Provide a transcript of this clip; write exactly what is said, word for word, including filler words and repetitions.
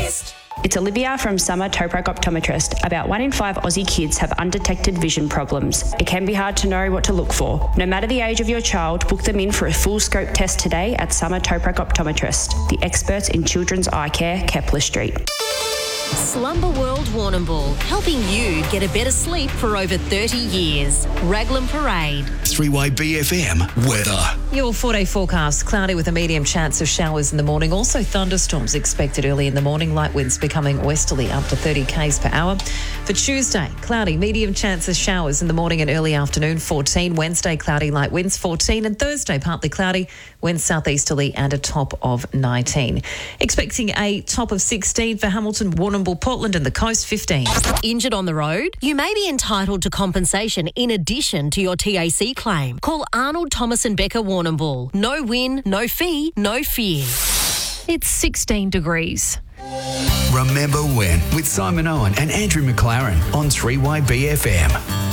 East. It's Olivia from Summer Toprak Optometrist. About one in five Aussie kids have undetected vision problems. It can be hard to know what to look for. No matter the age of your child, book them in for a full scope test today at Summer Toprak Optometrist, the experts in children's eye care, Kepler Street. Slumber World Warrnambool, helping you get a better sleep for over thirty years. Raglan Parade. three Y B F M weather. Your four-day forecast, cloudy with a medium chance of showers in the morning. Also thunderstorms expected early in the morning. Light winds becoming westerly up to thirty k's per hour. For Tuesday, cloudy, medium chance of showers in the morning and early afternoon, fourteen. Wednesday, cloudy, light winds, fourteen. And Thursday, partly cloudy, winds southeasterly and a top of nineteen. Expecting a top of sixteen for Hamilton, Warrnambool, Portland and the coast, fifteen. Injured on the road? You may be entitled to compensation in addition to your T A C claim. Call Arnold Thomas and Becker Warrnambool. No win, no fee, no fear. It's sixteen degrees. Remember When with Simon Owen and Andrew McLaren on three Y B F M.